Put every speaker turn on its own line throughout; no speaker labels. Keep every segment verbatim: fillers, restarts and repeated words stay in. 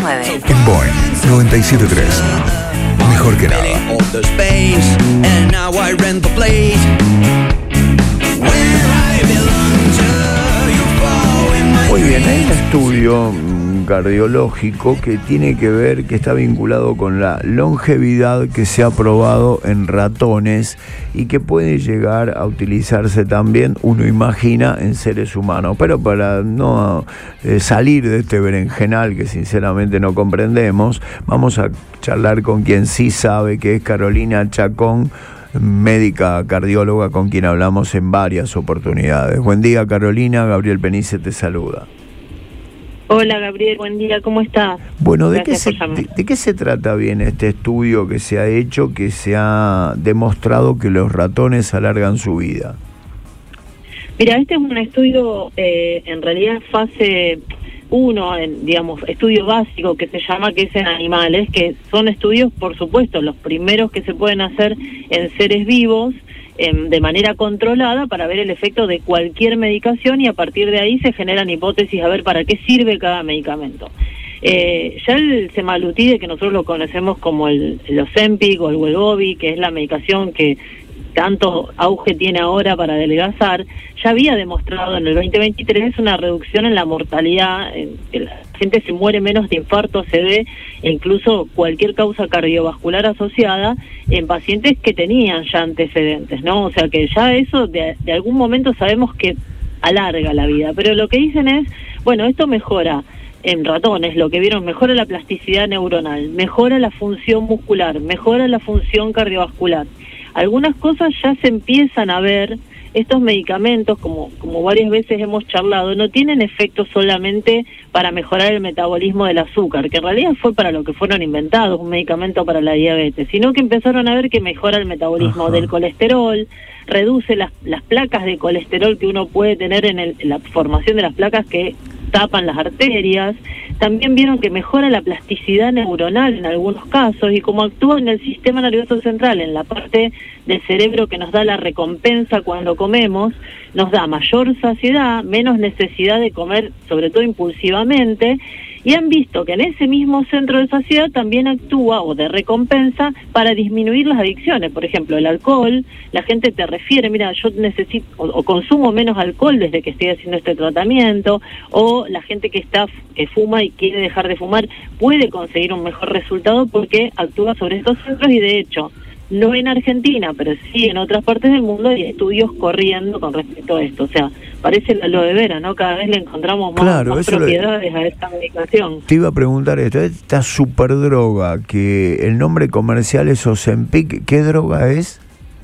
nueve.
En Boeing noventa y siete punto tres. Mejor que nada.
Muy bien, hay un estudio cardiológico que tiene que ver, que está vinculado con la longevidad que se ha probado en ratones y que puede llegar a utilizarse también, uno imagina, en seres humanos. Pero para no eh, salir de este berenjenal que sinceramente no comprendemos, vamos a charlar con quien sí sabe, que es Carolina Chacón, médica cardióloga, con quien hablamos en varias oportunidades. Buen día, Carolina. Gabriel Penice te saluda.
Hola, Gabriel, buen día, ¿cómo estás?
Bueno, ¿de qué, se, de, ¿de qué se trata bien este estudio que se ha hecho, que se ha demostrado que los ratones alargan su vida?
Mira, este es un estudio, eh, en realidad fase uno, en, digamos, estudio básico que se llama, que es en animales, que son estudios, por supuesto, los primeros que se pueden hacer en seres vivos, de manera controlada, para ver el efecto de cualquier medicación, y a partir de ahí se generan hipótesis a ver para qué sirve cada medicamento. Eh, ya el semaglutide, que nosotros lo conocemos como el, el Ozempic o el Wegovy, que es la medicación que tanto auge tiene ahora para adelgazar, ya había demostrado en el veinte veintitrés una reducción en la mortalidad, en que la gente se muere menos de infarto, C V e incluso cualquier causa cardiovascular asociada en pacientes que tenían ya antecedentes, ¿no? O sea que ya eso de, de algún momento sabemos que alarga la vida, pero lo que dicen es, bueno, esto mejora en ratones, lo que vieron, mejora la plasticidad neuronal, mejora la función muscular, mejora la función cardiovascular. Algunas cosas ya se empiezan a ver. Estos medicamentos, como, como varias veces hemos charlado, no tienen efecto solamente para mejorar el metabolismo del azúcar, que en realidad fue para lo que fueron inventados, un medicamento para la diabetes, sino que empezaron a ver que mejora el metabolismo Ajá. del colesterol, reduce las, las placas de colesterol que uno puede tener en, el, en la formación de las placas que tapan las arterias. También vieron que mejora la plasticidad neuronal en algunos casos, y como actúa en el sistema nervioso central, en la parte del cerebro que nos da la recompensa cuando comemos, nos da mayor saciedad, menos necesidad de comer, sobre todo impulsivamente, y han visto que en ese mismo centro de saciedad también actúa, o de recompensa, para disminuir las adicciones. Por ejemplo, el alcohol, la gente te refiere, mira, yo necesito o, o consumo menos alcohol desde que estoy haciendo este tratamiento, o la gente que está que fuma y quiere dejar de fumar puede conseguir un mejor resultado porque actúa sobre estos centros, y de hecho, no en Argentina, pero sí en otras partes del mundo hay estudios corriendo con respecto a esto. O sea, parece la aloe vera, ¿no? Cada vez le encontramos más,
claro,
más propiedades lo... a esta medicación.
Te iba a preguntar esto, esta superdroga, que el nombre comercial es Ozempic, ¿qué droga es?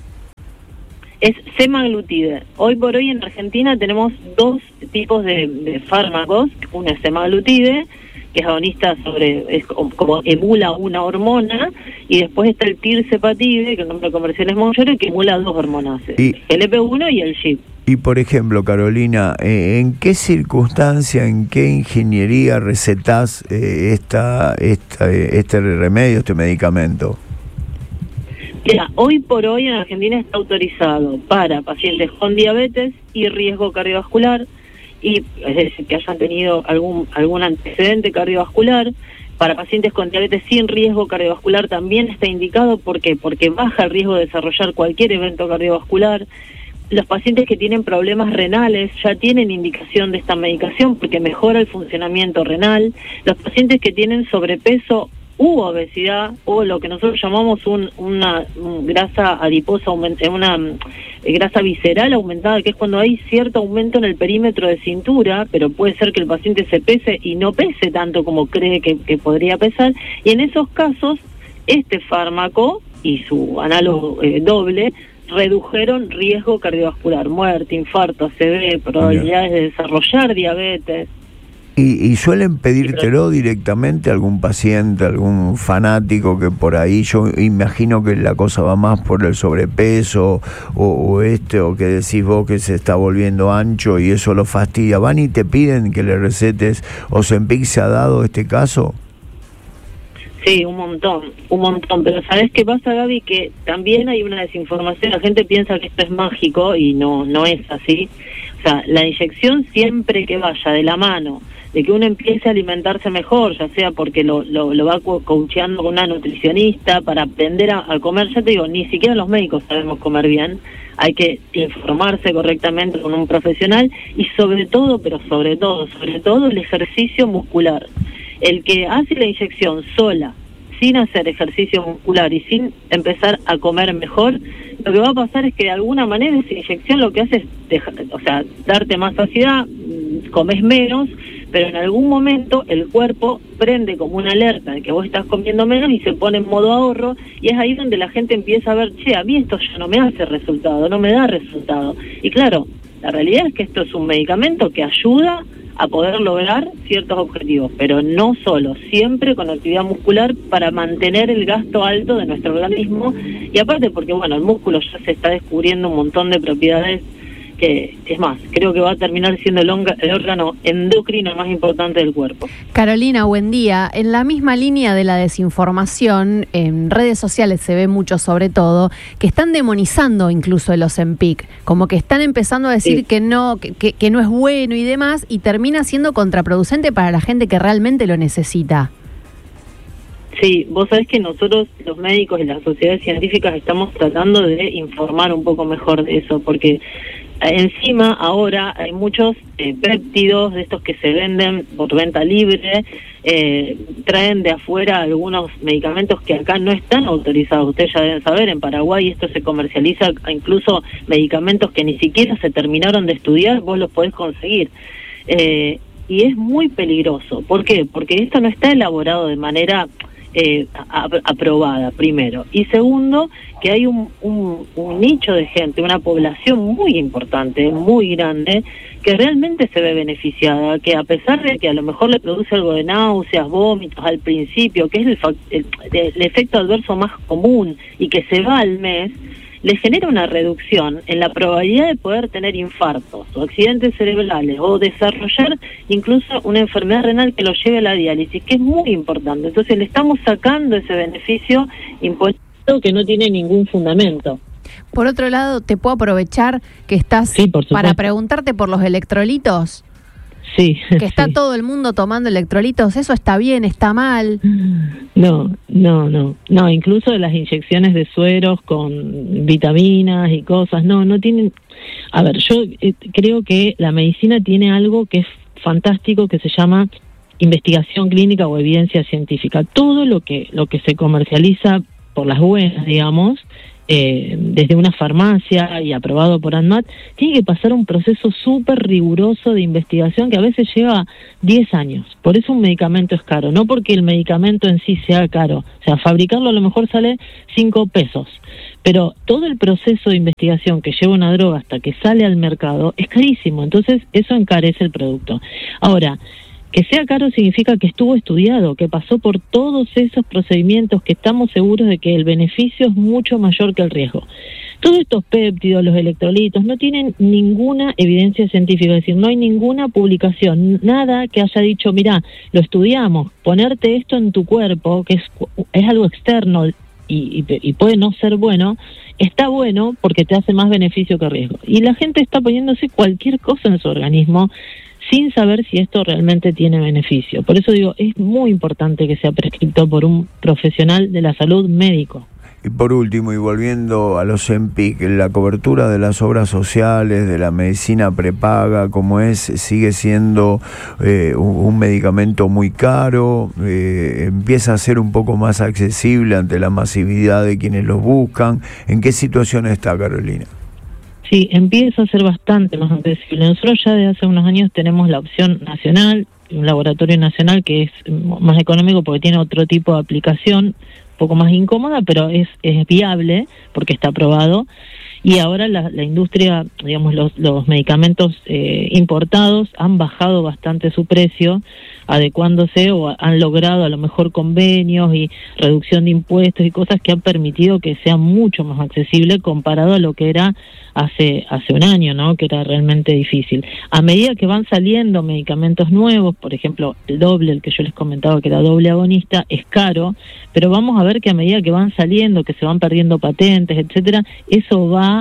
Es semaglutide. Hoy por hoy en Argentina tenemos dos tipos de, de fármacos. Uno es semaglutide, que es agonista sobre, es como, como emula una hormona, y después está el tirzepatide, que el nombre comercial es Mounjaro, que emula dos hormonas, y, el L P uno y el G I P.
Y por ejemplo, Carolina, eh, ¿en qué circunstancia, en qué ingeniería recetás eh, esta, esta, este remedio, este medicamento?
Mira, hoy por hoy en Argentina está autorizado para pacientes con diabetes y riesgo cardiovascular, y es decir, que hayan tenido algún algún antecedente cardiovascular. Para pacientes con diabetes sin riesgo cardiovascular también está indicado. ¿Por qué? Porque baja el riesgo de desarrollar cualquier evento cardiovascular. Los pacientes que tienen problemas renales ya tienen indicación de esta medicación porque mejora el funcionamiento renal. Los pacientes que tienen sobrepeso u obesidad, o lo que nosotros llamamos un, una un grasa adiposa, una um, grasa visceral aumentada, que es cuando hay cierto aumento en el perímetro de cintura, pero puede ser que el paciente se pese y no pese tanto como cree que, que podría pesar, y en esos casos este fármaco y su análogo eh, doble redujeron riesgo cardiovascular, muerte, infarto, C V, probabilidades de desarrollar diabetes.
¿Y, y suelen pedírtelo directamente a algún paciente, algún fanático que por ahí, yo imagino que la cosa va más por el sobrepeso o, o este, o que decís vos que se está volviendo ancho y eso lo fastidia? ¿Van y te piden que le recetes Ozempic? ¿Se ha dado este caso?
Sí, un montón, un montón, pero ¿sabés qué pasa, Gaby? Que también hay una desinformación, la gente piensa que esto es mágico y no, no es así. O sea, la inyección, siempre que vaya de la mano de que uno empiece a alimentarse mejor, ya sea porque lo, lo, lo va co- coacheando con una nutricionista para aprender a, a comer. Ya te digo, ni siquiera los médicos sabemos comer bien, hay que informarse correctamente con un profesional y sobre todo, pero sobre todo, sobre todo el ejercicio muscular. El que hace la inyección sola, sin hacer ejercicio muscular y sin empezar a comer mejor, lo que va a pasar es que de alguna manera esa inyección lo que hace es dejar, o sea, darte más saciedad, comes menos, pero en algún momento el cuerpo prende como una alerta de que vos estás comiendo menos y se pone en modo ahorro, y es ahí donde la gente empieza a ver, che, a mí esto ya no me hace resultado, no me da resultado. Y claro, la realidad es que esto es un medicamento que ayuda a poder lograr ciertos objetivos, pero no solo, siempre con actividad muscular para mantener el gasto alto de nuestro organismo, y aparte porque, bueno, el músculo ya se está descubriendo un montón de propiedades que, es más, creo que va a terminar siendo el, onga, el órgano endocrino más importante del cuerpo.
Carolina, buen día. En la misma línea de la desinformación, en redes sociales se ve mucho, sobre todo, que están demonizando incluso el Ozempic, como que están empezando a decir sí. que no, que, que, que no es bueno y demás, y termina siendo contraproducente para la gente que realmente lo necesita.
Sí, vos sabés que nosotros, los médicos y las sociedades científicas, estamos tratando de informar un poco mejor de eso, porque encima ahora hay muchos eh, péptidos de estos que se venden por venta libre, eh, traen de afuera algunos medicamentos que acá no están autorizados. Ustedes ya deben saber, en Paraguay esto se comercializa, incluso medicamentos que ni siquiera se terminaron de estudiar, vos los podés conseguir. Eh, y es muy peligroso. ¿Por qué? Porque esto no está elaborado de manera Eh, a, aprobada, primero, y segundo, que hay un, un, un nicho de gente, una población muy importante, muy grande, que realmente se ve beneficiada, que a pesar de que a lo mejor le produce algo de náuseas, vómitos al principio, que es el, el, el efecto adverso más común y que se va al mes, le genera una reducción en la probabilidad de poder tener infartos o accidentes cerebrales o desarrollar incluso una enfermedad renal que lo lleve a la diálisis, que es muy importante. Entonces le estamos sacando ese beneficio impuesto que no tiene ningún fundamento.
Por otro lado, ¿te puedo aprovechar que estás
sí,
para preguntarte por los electrolitos?
Sí.
Que está sí. todo el mundo tomando electrolitos, ¿eso está bien, está mal?
No, no, no, no, incluso las inyecciones de sueros con vitaminas y cosas, no, no tienen... A ver, yo eh, creo que la medicina tiene algo que es fantástico, que se llama investigación clínica o evidencia científica. Todo lo que, lo que se comercializa por las buenas, digamos, Eh, desde una farmacia y aprobado por ANMAT, tiene que pasar un proceso súper riguroso de investigación que a veces lleva diez años. Por eso un medicamento es caro, no porque el medicamento en sí sea caro. O sea, fabricarlo a lo mejor sale cinco pesos, pero todo el proceso de investigación que lleva una droga hasta que sale al mercado es carísimo, entonces eso encarece el producto. Ahora, que sea caro significa que estuvo estudiado, que pasó por todos esos procedimientos, que estamos seguros de que el beneficio es mucho mayor que el riesgo. Todos estos péptidos, los electrolitos, no tienen ninguna evidencia científica, es decir, no hay ninguna publicación, nada que haya dicho, mira, lo estudiamos, ponerte esto en tu cuerpo, que es, es algo externo y, y, y puede no ser bueno, está bueno porque te hace más beneficio que riesgo. Y la gente está poniéndose cualquier cosa en su organismo sin saber si esto realmente tiene beneficio. Por eso digo, es muy importante que sea prescrito por un profesional de la salud médico.
Y por último, y volviendo a los Ozempic, la cobertura de las obras sociales, de la medicina prepaga, como es, sigue siendo eh, un, un medicamento muy caro, eh, empieza a ser un poco más accesible ante la masividad de quienes los buscan. ¿En qué situación está, Carolina?
Sí, empieza a ser bastante más accesible. Nosotros ya desde hace unos años tenemos la opción nacional, un laboratorio nacional que es más económico porque tiene otro tipo de aplicación, un poco más incómoda, pero es, es viable porque está aprobado. Y ahora la, la industria, digamos, los, los medicamentos eh, importados han bajado bastante su precio, adecuándose o a, han logrado a lo mejor convenios y reducción de impuestos y cosas que han permitido que sea mucho más accesible comparado a lo que era hace hace un año, ¿no? Que era realmente difícil. A medida que van saliendo medicamentos nuevos, por ejemplo, el doble, el que yo les comentaba que era doble agonista, es caro, pero vamos a ver que a medida que van saliendo, que se van perdiendo patentes, etcétera, eso va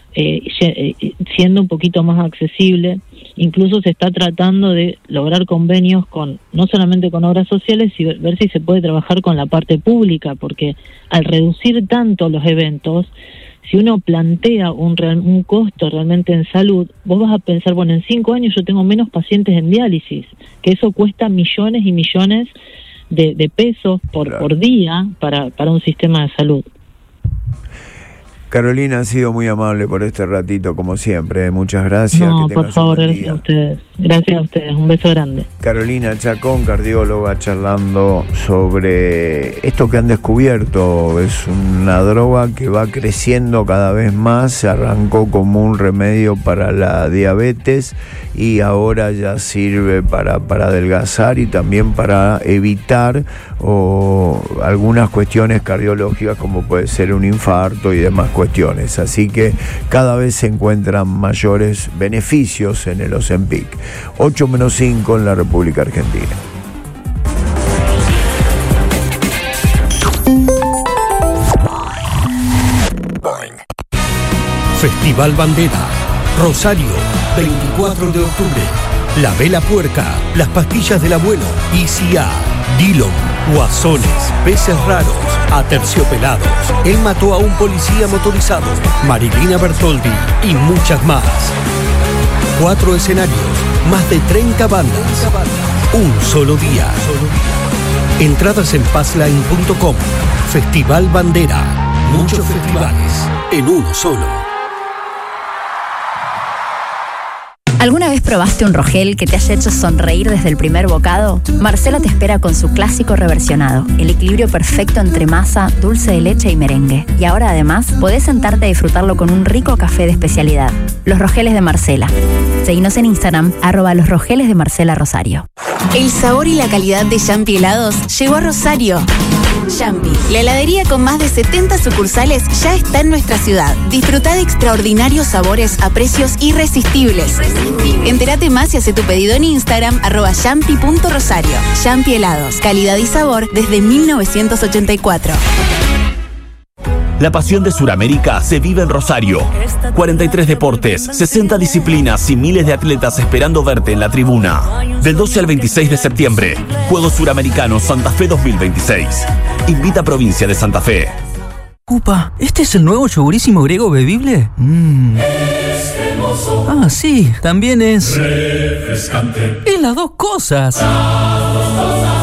eh, siendo un poquito más accesible. Incluso se está tratando de lograr convenios con no solamente con obras sociales, sino ver si se puede trabajar con la parte pública, porque al reducir tanto los eventos, si uno plantea un, real, un costo realmente en salud, vos vas a pensar, bueno, en cinco años yo tengo menos pacientes en diálisis, que eso cuesta millones y millones de, de pesos por, claro. por día para, para un sistema de salud.
Carolina, ha sido muy amable por este ratito, como siempre. Muchas gracias.
No, que por favor, gracias a ustedes. Gracias a ustedes. Un beso grande.
Carolina Chacón, cardióloga, charlando sobre esto que han descubierto. Es una droga que va creciendo cada vez más. Se arrancó como un remedio para la diabetes y ahora ya sirve para, para adelgazar y también para evitar o algunas cuestiones cardiológicas, como puede ser un infarto y demás cuestiones. Así que cada vez se encuentran mayores beneficios en el Ozempic. ocho menos cinco en la República Argentina.
Festival Bandera, Rosario, veinticuatro de octubre. La Vela Puerca, Las Pastillas del Abuelo, I C A, Dillon, Guasones, Peces Raros, Aterciopelados, Él mató a un policía motorizado, Marilina Bertoldi y muchas más. Cuatro escenarios, más de treinta bandas, un solo día. Entradas en passline punto com. Festival Bandera, muchos festivales en uno solo.
¿Alguna vez probaste un Rogel que te haya hecho sonreír desde el primer bocado? Marcela te espera con su clásico reversionado, el equilibrio perfecto entre masa, dulce de leche y merengue. Y ahora además podés sentarte a disfrutarlo con un rico café de especialidad. Los Rogeles de Marcela. Seguinos en Instagram, arroba los Rogeles de Marcela Rosario.
El sabor y la calidad de Yampi Helados llegó a Rosario. Yampi, la heladería con más de setenta sucursales, ya está en nuestra ciudad. Disfruta de extraordinarios sabores a precios irresistibles. Entérate más y hace tu pedido en Instagram, arroba yampi punto rosario. Yampi Helados, calidad y sabor desde mil novecientos ochenta y cuatro.
La pasión de Suramérica se vive en Rosario. cuarenta y tres deportes, sesenta disciplinas y miles de atletas esperando verte en la tribuna. Del doce al veintiséis de septiembre, Juegos Suramericanos Santa Fe dos mil veintiséis. Invita a Provincia de Santa Fe.
Upa, ¿este es el nuevo yogurísimo griego bebible? Mmm. Ah, sí, también es refrescante. Es las dos cosas. Las dos cosas.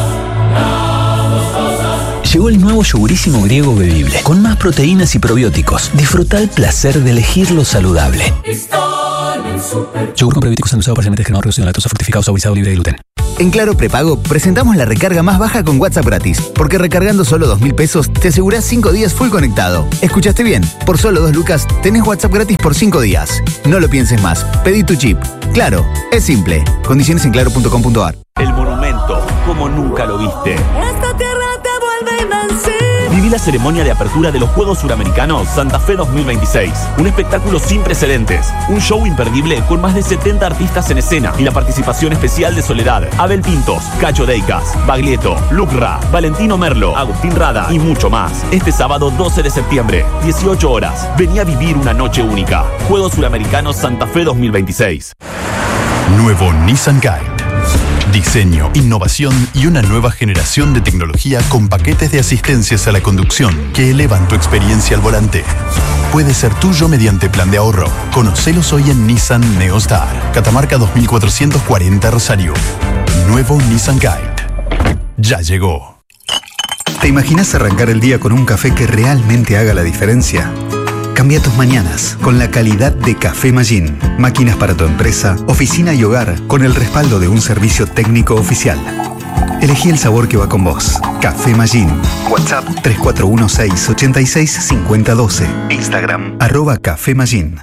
Llegó el nuevo yogurísimo griego bebible, con más proteínas y probióticos. Disfruta el placer de elegir lo saludable. Yogur con probióticos endulzado parcialmente descremado, reducido en lactosa, fructificado, saborizado, libre de gluten.
En Claro Prepago presentamos la recarga más baja con WhatsApp gratis, porque recargando solo dos mil pesos te asegurás cinco días full conectado. ¿Escuchaste bien? Por solo dos lucas tenés WhatsApp gratis por cinco días. No lo pienses más, pedí tu chip. Claro, es simple. Condiciones en claro punto com punto a r.
El monumento, como nunca lo viste.
Esta tierra te vuelve invencible.
Viví la ceremonia de apertura de los Juegos Suramericanos Santa Fe dos mil veintiséis. Un espectáculo sin precedentes. Un show imperdible con más de setenta artistas en escena y la participación especial de Soledad, Abel Pintos, Cacho Deicas, Baglietto, Lucra, Valentino Merlo, Agustín Rada y mucho más. Este sábado doce de septiembre, dieciocho horas. Vení a vivir una noche única. Juegos Suramericanos Santa Fe dos mil veintiséis.
Nuevo Nissan Guide. Diseño, innovación y una nueva generación de tecnología con paquetes de asistencias a la conducción que elevan tu experiencia al volante. Puede ser tuyo mediante plan de ahorro. Conocelos hoy en Nissan Neostar. Catamarca dos mil cuatrocientos cuarenta Rosario. Nuevo Nissan Guide. Ya llegó.
¿Te imaginas arrancar el día con un café que realmente haga la diferencia? Cambia tus mañanas con la calidad de Café Magín. Máquinas para tu empresa, oficina y hogar con el respaldo de un servicio técnico oficial. Elegí el sabor que va con vos. Café Magín. WhatsApp tres cuatro uno seis, ocho seis cinco cero uno dos. Instagram arroba Café Magín.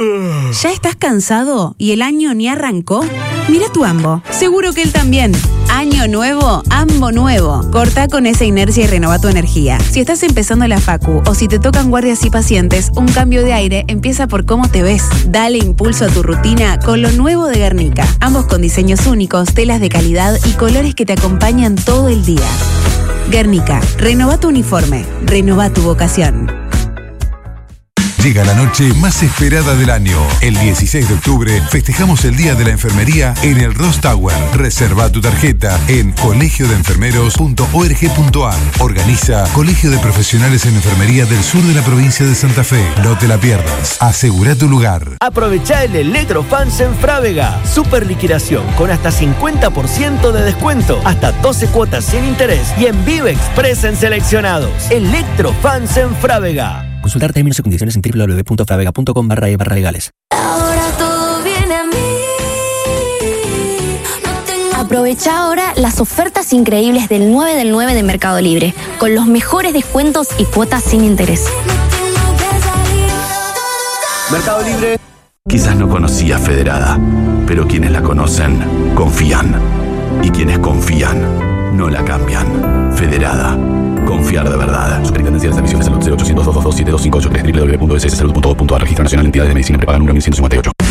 ¿Ya estás cansado y el año ni arrancó? Mira tu Ambo. Seguro que él también. Año nuevo, ambo nuevo. Cortá con esa inercia y renová tu energía. Si estás empezando la facu o si te tocan guardias y pacientes, un cambio de aire empieza por cómo te ves. Dale impulso a tu rutina con lo nuevo de Guernica. Ambos con diseños únicos, telas de calidad y colores que te acompañan todo el día. Guernica, renová tu uniforme, renová tu vocación.
Llega la noche más esperada del año. El dieciséis de octubre festejamos el Día de la Enfermería en el Ross Tower. Reserva tu tarjeta en colegio de enfermeros punto org punto ar. Organiza Colegio de Profesionales en Enfermería del Sur de la provincia de Santa Fe. No te la pierdas. Asegura tu lugar.
Aprovecha el Electrofans en Frávega. Super liquidación con hasta cincuenta por ciento de descuento. Hasta doce cuotas sin interés y en Vive Express en seleccionados. Electrofans en Frávega.
Consultar términos y condiciones en w w w punto fravega punto com barra e barra legales.
Ahora todo viene a mí.
Aprovecha ahora las ofertas increíbles del nueve del nueve de Mercado Libre, con los mejores descuentos y cuotas sin interés.
Mercado Libre. Quizás no conocías Federada, pero quienes la conocen, confían. Y quienes confían, no la cambian. Federada. Confiar de verdad. Superintendencia de Servicios de Salud cero ochocientos, dos dos dos, siete dos cinco ocho tres, w w w punto s s salud punto gov punto a r. Registro Nacional de Entidades de Medicina Prepaga número mil ciento cincuenta y ocho.